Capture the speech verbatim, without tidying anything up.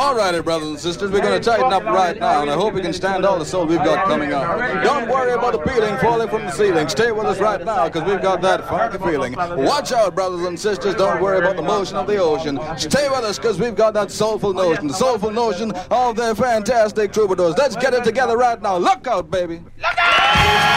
All righty, brothers and sisters, we're going to tighten up right now, and I hope we can stand all the soul we've got coming up. Don't worry about the peeling falling from the ceiling. Stay with us right now, because we've got that funky feeling. Watch out, brothers and sisters. Don't worry about the motion of the ocean. Stay with us, because we've got that soulful notion, the soulful notion of their fantastic troubadours. Let's get it together right now. Look out, baby. Look out!